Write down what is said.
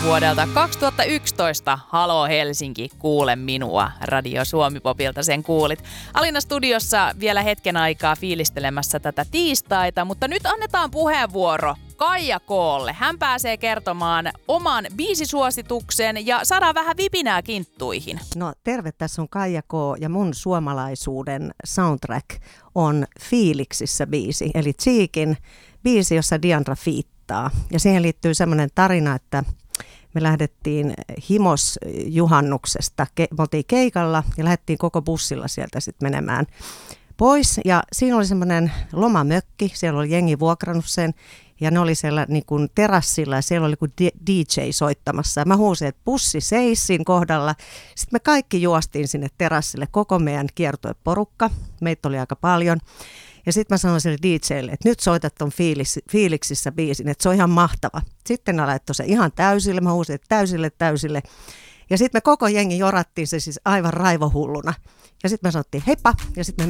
vuodelta 2011. Halo Helsinki, kuule minua. Radio Suomi-popilta sen kuulit. Alina studiossa vielä hetken aikaa fiilistelemässä tätä tiistaita, mutta nyt annetaan puheenvuoro Kaija K:lle. Hän pääsee kertomaan oman biisisuosituksen ja saadaan vähän vipinää kinttuihin. No terve, tässä on Kaija K. ja mun suomalaisuuden soundtrack on Fiiliksissä biisi, eli Cheekin biisi, jossa Diandra fiittaa. Ja siihen liittyy semmoinen tarina, että me lähdettiin himosjuhannuksesta, me oltiin keikalla ja lähdettiin koko bussilla sieltä sitten menemään pois. Ja siinä oli semmoinen lomamökki, siellä oli jengi vuokrannut sen ja ne oli siellä niin kuin terassilla ja siellä oli kuin DJ soittamassa. Ja mä huusin, että bussi seissin kohdalla. Sitten me kaikki juostiin sinne terassille, koko meidän kiertueporukka, meitä oli aika paljon. Ja sitten mä sanoin sille DJlle, että nyt soitat ton Fiiliksissä biisin, että se on ihan mahtava. Sitten ne laittoi se ihan täysille, mä huusin, että täysille. Ja sitten me koko jengi jorattiin se siis aivan raivohulluna. Ja sitten me sanottiin heippa, ja sitten me